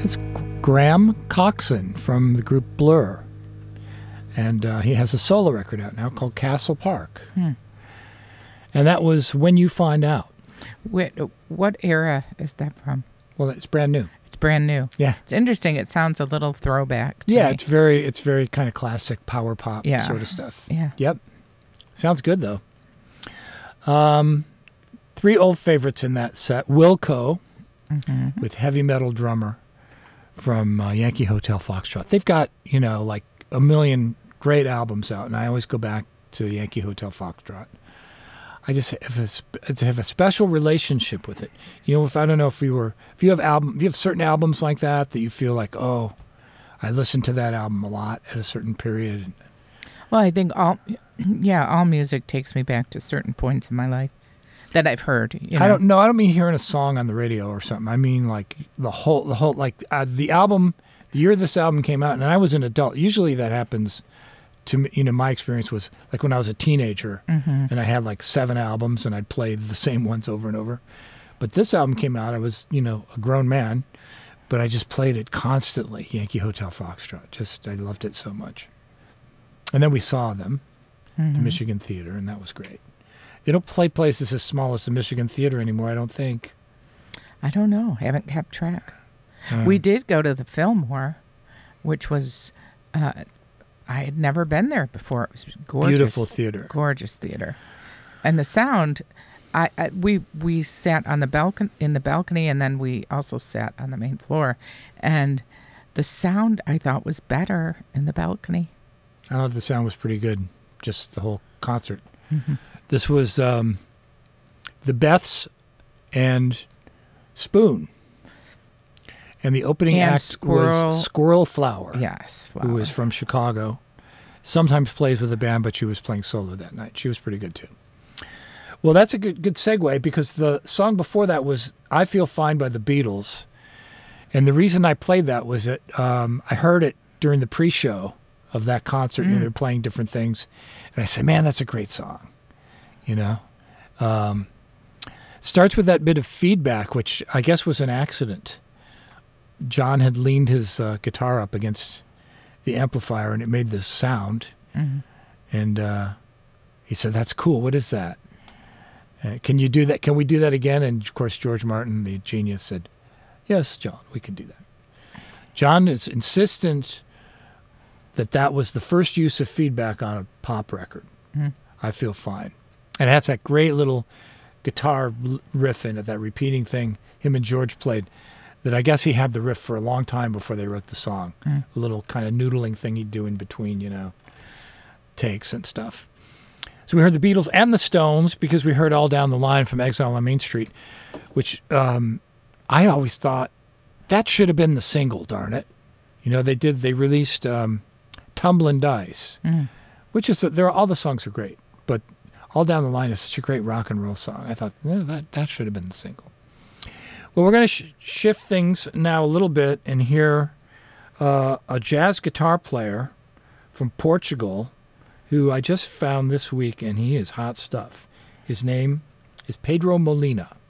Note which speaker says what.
Speaker 1: It's Graham Coxon from the group Blur. And he has a solo record out now called Castle Park. And that was When You Find Out.
Speaker 2: What era is that from?
Speaker 1: Well, it's brand new.
Speaker 2: It's brand new.
Speaker 1: Yeah.
Speaker 2: It's interesting. It sounds a little throwback to
Speaker 1: Yeah,
Speaker 2: me.
Speaker 1: it's very kind of classic power pop sort of stuff.
Speaker 2: Yeah.
Speaker 1: Yep. Sounds good, though. Three old favorites in that set. Wilco, with heavy metal drummer from Yankee Hotel Foxtrot. They've got, like a million great albums out, and I always go back to Yankee Hotel Foxtrot. I just have a special relationship with it. If you have certain albums like that you feel like, oh, I listened to that album a lot at a certain period.
Speaker 2: Well, I think all music takes me back to certain points in my life that I've heard.
Speaker 1: I don't mean hearing a song on the radio or something. I mean like the whole the album, the year this album came out, and I was an adult. Usually that happens to me. My experience was like when I was a teenager, and I had like 7 albums, and I'd play the same ones over and over. But this album came out, I was a grown man, but I just played it constantly. Yankee Hotel Foxtrot. I loved it so much. And then we saw them, the Michigan Theater, and that was great. They don't play places as small as the Michigan Theater anymore, I don't think.
Speaker 2: I don't know. I haven't kept track. We did go to the Fillmore, which was, I had never been there before. It was gorgeous.
Speaker 1: Beautiful theater.
Speaker 2: Gorgeous theater. And the sound, we sat on in the balcony, and then we also sat on the main floor. And the sound, I thought, was better in the balcony.
Speaker 1: I thought the sound was pretty good, just the whole concert. This was the Beths and Spoon. And the opening act was Squirrel Flower.
Speaker 2: Yes, Flower.
Speaker 1: Who is from Chicago. Sometimes plays with a band, but she was playing solo that night. She was pretty good, too. Well, that's a good segue, because the song before that was I Feel Fine by the Beatles. And the reason I played that was that I heard it during the pre-show of that concert. They're playing different things. And I said, man, that's a great song. Starts with that bit of feedback, which I guess was an accident. John had leaned his guitar up against the amplifier, and it made this sound. And he said, that's cool. What is that? Can you do that? Can we do that again? And, of course, George Martin, the genius, said, yes, John, we can do that. John is insistent that was the first use of feedback on a pop record. I Feel Fine. And it has that great little guitar riff in it, that repeating thing him and George played, that I guess he had the riff for a long time before they wrote the song. A little kind of noodling thing he'd do in between, takes and stuff. So we heard the Beatles and the Stones, because we heard All Down the Line from Exile on Main Street, which I always thought that should have been the single, darn it. They released Tumblin' Dice, which is, all the songs are great, but All Down the Line is such a great rock and roll song. I thought, that should have been the single. Well, we're going to shift things now a little bit and hear a jazz guitar player from Portugal who I just found this week, and he is hot stuff. His name is Pedro Molina.